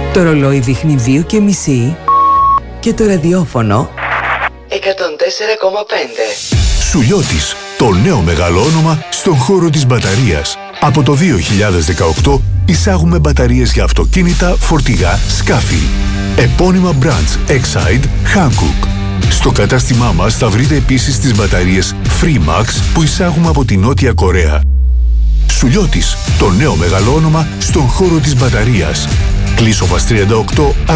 Το ρολόι δείχνει 2,5 και το ραδιόφωνο 104,5. Σουλιώτης, το νέο μεγάλο όνομα στον χώρο της μπαταρίας. Από το 2018 εισάγουμε μπαταρίες για αυτοκίνητα, φορτηγά, σκάφη. Επώνυμα brands Exide, Hankook. Στο κατάστημά μας θα βρείτε επίσης τις μπαταρίες Freemax που εισάγουμε από τη Νότια Κορέα. Σουλιώτης, το νέο μεγάλο όνομα στον χώρο της μπαταρίας. Κλείσοβας 38